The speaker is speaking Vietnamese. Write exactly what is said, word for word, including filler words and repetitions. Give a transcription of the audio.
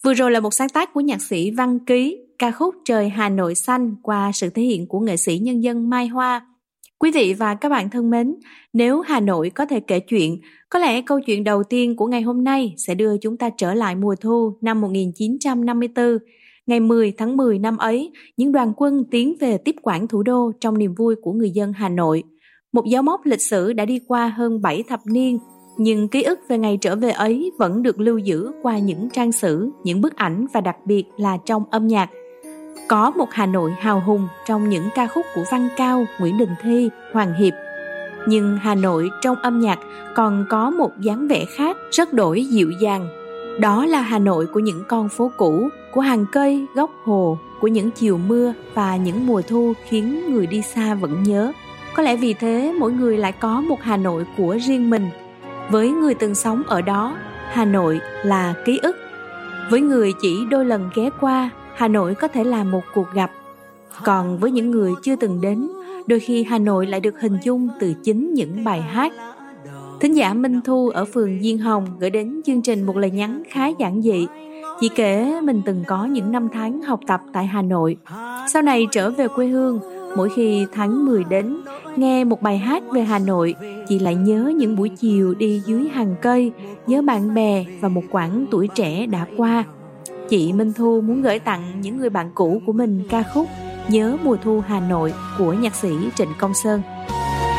Vừa rồi là một sáng tác của nhạc sĩ Văn Ký, ca khúc Trời Hà Nội Xanh qua sự thể hiện của nghệ sĩ nhân dân Mai Hoa. Quý vị và các bạn thân mến, nếu Hà Nội có thể kể chuyện, có lẽ câu chuyện đầu tiên của ngày hôm nay sẽ đưa chúng ta trở lại mùa thu năm một nghìn chín trăm năm mươi tư. Ngày mười tháng mười năm ấy, những đoàn quân tiến về tiếp quản thủ đô trong niềm vui của người dân Hà Nội. Một dấu mốc lịch sử đã đi qua hơn bảy thập niên, nhưng ký ức về ngày trở về ấy vẫn được lưu giữ qua những trang sử, những bức ảnh và đặc biệt là trong âm nhạc. Có một Hà Nội hào hùng trong những ca khúc của Văn Cao, Nguyễn Đình Thi, Hoàng Hiệp. Nhưng Hà Nội trong âm nhạc còn có một dáng vẻ khác rất đổi dịu dàng. Đó là Hà Nội của những con phố cũ, của hàng cây, góc hồ, của những chiều mưa và những mùa thu khiến người đi xa vẫn nhớ. Có lẽ vì thế mỗi người lại có một Hà Nội của riêng mình. Với người từng sống ở đó, Hà Nội là ký ức. Với người chỉ đôi lần ghé qua, Hà Nội có thể là một cuộc gặp. Còn với những người chưa từng đến, đôi khi Hà Nội lại được hình dung từ chính những bài hát. Thính giả Minh Thu ở phường Diên Hồng gửi đến chương trình một lời nhắn khá giản dị. Chị kể mình từng có những năm tháng học tập tại Hà Nội. Sau này trở về quê hương, mỗi khi tháng mười đến, nghe một bài hát về Hà Nội, chị lại nhớ những buổi chiều đi dưới hàng cây, nhớ bạn bè và một quãng tuổi trẻ đã qua. Chị Minh Thu muốn gửi tặng những người bạn cũ của mình ca khúc Nhớ mùa thu Hà Nội của nhạc sĩ Trịnh Công Sơn.